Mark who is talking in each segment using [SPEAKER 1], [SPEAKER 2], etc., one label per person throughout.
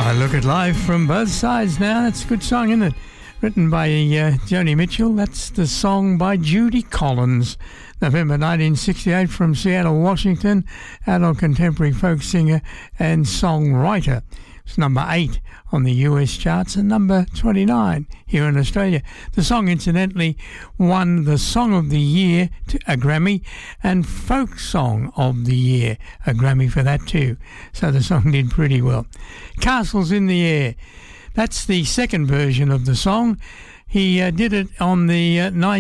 [SPEAKER 1] I look at life from both sides now. That's a good song, isn't it? Written by Joni Mitchell. That's the song by Judy Collins. November 1968 from Seattle, Washington. Adult contemporary folk singer and songwriter. It's number 8 on the US charts and number 29 here in Australia. The song, incidentally, won the Song of the Year, a Grammy, and Folk Song of the Year, a Grammy for that too. So the song did pretty well. Castles in the Air. That's the second version of the song. He did it on the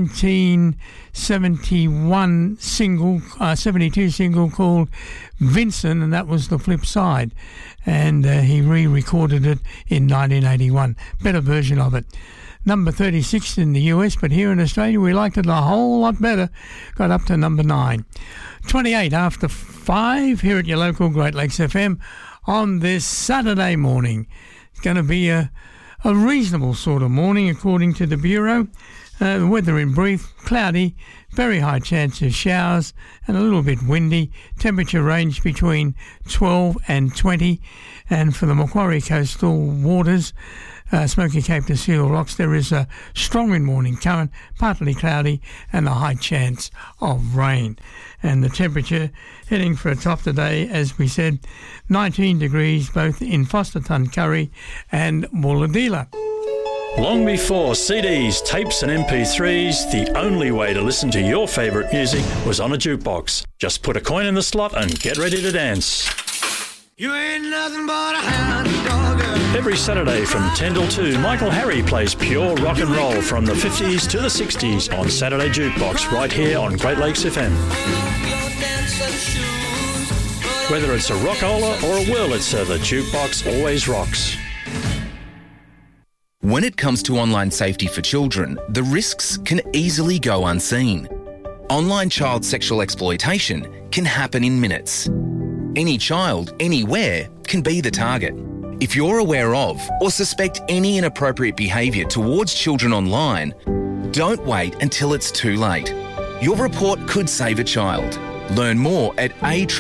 [SPEAKER 1] 1971 single, 72 single called Vincent, and that was the flip side. And he re-recorded it in 1981. Better version of it. Number 36 in the US, but here in Australia we liked it a whole lot better. Got up to number 9. 28 after 5 here at your local Great Lakes FM on this Saturday morning. It's going to be a reasonable sort of morning according to the Bureau. The weather in brief, cloudy, very high chance of showers and a little bit windy. Temperature range between 12 and 20. And for the Macquarie coastal waters, Smoky Cape to Seal Rocks, there is a strong mid-morning current, partly cloudy and a high chance of rain. And the temperature heading for a top today, as we said, 19 degrees both in Foster Tuncurry and Woolloodeela.
[SPEAKER 2] Long before CDs, tapes and MP3s, the only way to listen to your favourite music was on a jukebox. Just put a coin in the slot and get ready to dance.
[SPEAKER 3] You ain't nothing but a hound dog.
[SPEAKER 2] Every Saturday from 10 till 2, Michael Harry plays pure rock and roll from the 50s to the 60s on Saturday Jukebox right here on Great Lakes FM. Whether it's a rockola or a Wurlitzer, the jukebox always rocks.
[SPEAKER 4] When it comes to online safety for children, the risks can easily go unseen. Online child sexual exploitation can happen in minutes. Any child, anywhere, can be the target. If you're aware of or suspect any inappropriate behaviour towards children online, don't wait until it's too late. Your report could save a child. Learn more at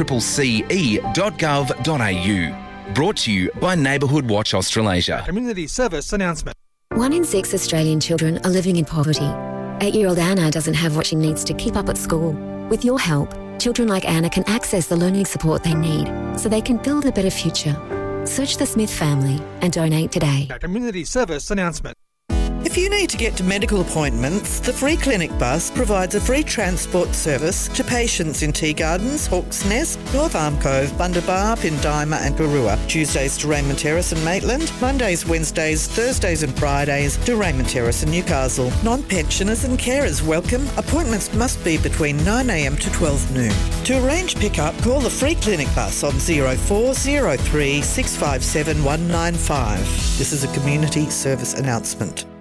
[SPEAKER 4] accce.gov.au. Brought to you by Neighbourhood Watch Australasia.
[SPEAKER 5] Community service announcement.
[SPEAKER 6] 1 in 6 Australian children are living in poverty. 8-year-old Anna doesn't have what she needs to keep up at school. With your help, children like Anna can access the learning support they need so they can build a better future. Search the Smith family and donate today.
[SPEAKER 5] Community service announcement.
[SPEAKER 7] If you need to get to medical appointments, the Free Clinic Bus provides a free transport service to patients in Tea Gardens, Hawke's Nest, North Arm Cove, Bundabar, Pindima and Garua. Tuesdays to Raymond Terrace and Maitland. Mondays, Wednesdays, Thursdays and Fridays to Raymond Terrace and Newcastle. Non-pensioners and carers welcome. Appointments must be between 9am to 12 noon. To arrange pick-up, call the Free Clinic Bus on 0403 657 195. This is a community service announcement.